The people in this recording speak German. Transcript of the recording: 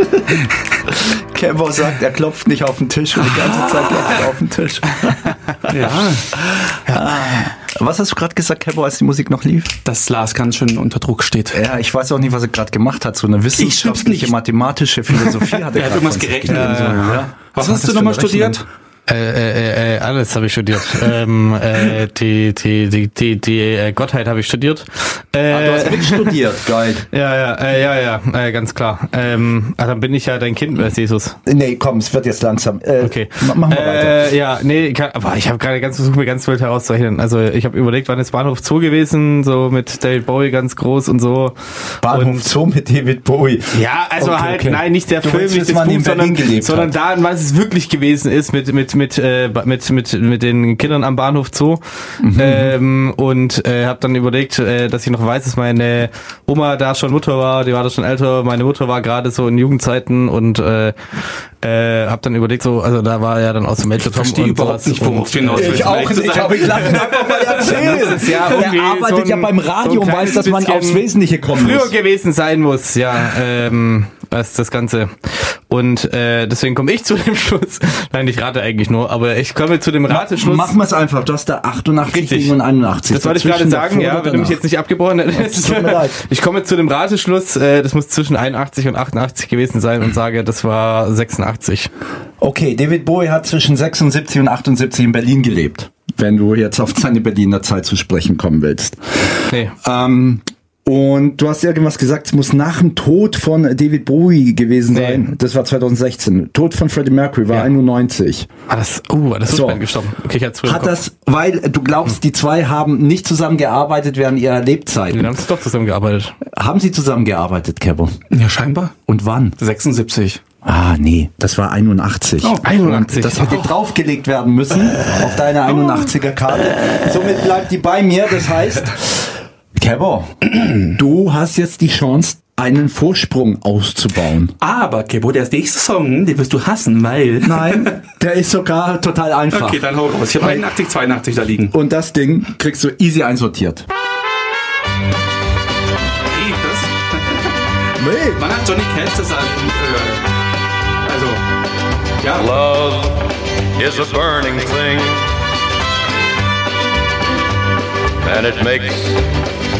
Kebo sagt, er klopft nicht auf den Tisch und die ganze Zeit klopft er auf den Tisch. Ja. Was hast du gerade gesagt, Kebo, als die Musik noch lief? Dass Lars ganz schön unter Druck steht. Ja, ich weiß auch nicht, was er gerade gemacht hat. So eine wissenschaftliche, mathematische Philosophie hat er. Er hat irgendwas gerechnet. Ja. Was hast du nochmal studiert? Alles habe ich studiert. Die Gottheit habe ich studiert. Du hast mitstudiert, geil. Ja, ganz klar. Dann bin ich ja dein Kind, Jesus. Nee, komm, es wird jetzt langsam. Okay. Machen wir weiter. Aber ich habe gerade versucht, mir ganz wild herauszurechnen. Also ich habe überlegt, wann ist Bahnhof Zoo gewesen, so mit David Bowie ganz groß und so. Bahnhof Zoo mit David Bowie. Ja, also Okay. Nein, nicht der Du Film, willst nicht wissen, das wann die Buch, in Berlin gelebt sondern hat. da, was es wirklich gewesen ist mit den Kindern am Bahnhof Zoo. Und habe dann überlegt, dass ich noch weiß, dass meine Oma da schon Mutter war, die war da schon älter, meine Mutter war gerade so in Jugendzeiten und habe dann überlegt, so, also da war ja dann aus dem Mädchen. Ich verstehe überhaupt nicht, worauf du hinaus willst. Ich auch nicht, aber ich lasse einfach mal erzählen. Ja, er arbeitet ja beim Radio und weiß, dass man aufs Wesentliche kommen früher muss. gewesen sein muss, ja, das Ganze. Und deswegen komme ich zu dem Schluss. Nein, ich rate eigentlich nur, aber ich komme zu dem Rateschluss. Machen wir es einfach. Du hast da 88 Richtig. und 81. Das wollte ich gerade sagen, ja, wenn du mich jetzt nicht abgebrochen hättest. Tut mir leid. Ich komme zu dem Rateschluss, das muss zwischen 81 und 88 gewesen sein und sage, das war 86. Okay, David Bowie hat zwischen 76 und 78 in Berlin gelebt. Wenn du jetzt auf seine Berliner Zeit zu sprechen kommen willst. Nee. Und du hast irgendwas gesagt, es muss nach dem Tod von David Bowie gewesen sein. Nee. Das war 2016. Tod von Freddie Mercury war 91. Das ist So. gestorben. Okay, ich hatte früher Hat das, weil du glaubst, die zwei haben nicht zusammengearbeitet während ihrer Lebzeiten. Wir haben doch zusammengearbeitet. Haben sie zusammengearbeitet, Kebo? Ja, scheinbar. Und wann? 76. Ah, nee, das war 81. Oh, 81. Das hätte draufgelegt werden müssen auf deine 81er-Karte. Somit bleibt die bei mir. Das heißt, Kebo, du hast jetzt die Chance, einen Vorsprung auszubauen. Aber, Kebo, der nächste Song, den wirst du hassen, weil... Nein, der ist sogar total einfach. Okay, dann hau raus. Ich habe 81, 82 da liegen. Und das Ding kriegst du easy einsortiert. Krieg das? Nee. Wann hat Johnny Cash das also, ja. Love is a burning thing, and it makes